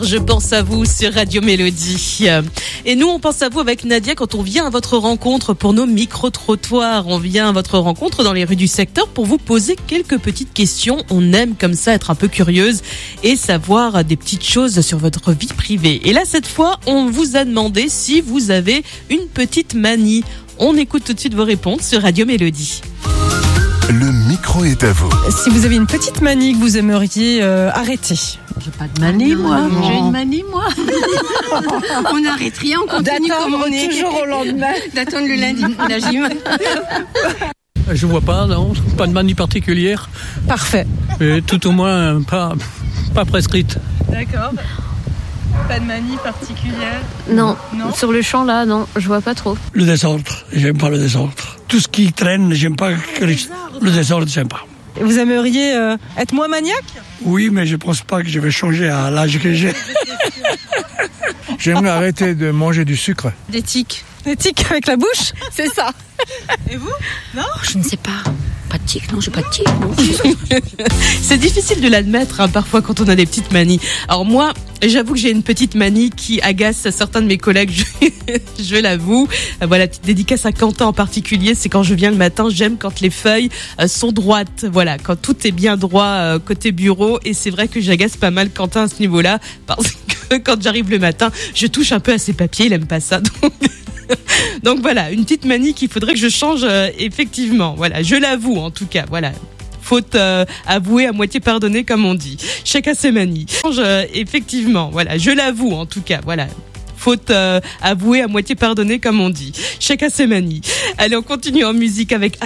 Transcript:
Je pense à vous sur Radio Mélodie. Et nous, on pense à vous avec Nadia quand on vient à votre rencontre pour nos micro-trottoirs. On vient à votre rencontre dans les rues du secteur pour vous poser quelques petites questions. On aime comme ça être un peu curieuse et savoir des petites choses sur votre vie privée. Et là, cette fois, on vous a demandé si vous avez une petite manie. On écoute tout de suite vos réponses sur Radio Mélodie. Le micro est à vous. Si vous avez une petite manie que vous aimeriez arrêter. J'ai pas de manie, moi. Non. J'ai une manie, moi. On n'arrête rien, on continue comme on est. Toujours au lendemain. D'attendre le lundi pour la gym. Je vois pas, non. Pas de manie particulière. Parfait. Et tout au moins, pas prescrite. D'accord. Pas de manie particulière. Non, sur le champ là, non, je vois pas trop. Le désordre, j'aime pas le désordre. Tout ce qui traîne, j'aime pas. Le désordre, j'aime pas. Vous aimeriez être moins maniaque ? Oui, mais je pense pas que je vais changer à l'âge que j'ai. J'aimerais arrêter de manger du sucre. Des tics. Des tics avec la bouche ? C'est ça. Et vous ? Non ? Je ne sais pas. Pas de tics, non, j'ai pas de tics, non. C'est difficile de l'admettre parfois quand on a des petites manies. Alors moi, j'avoue que j'ai une petite manie qui agace certains de mes collègues, je l'avoue. Voilà, petite dédicace à Quentin en particulier, c'est quand je viens le matin, j'aime quand les feuilles sont droites. Voilà, quand tout est bien droit côté bureau. Et c'est vrai que j'agace pas mal Quentin à ce niveau-là, parce que quand j'arrive le matin, je touche un peu à ses papiers, il aime pas ça. Donc voilà, une petite manie qu'il faudrait que je change effectivement. Voilà, je l'avoue en tout cas. Voilà, faute avouée à moitié pardonnée comme on dit. Chacun ses manies. Effectivement, voilà, je l'avoue en tout cas. Voilà. Faute avouée à moitié pardonnée comme on dit. Chacun ses manies. Allez, on continue en musique avec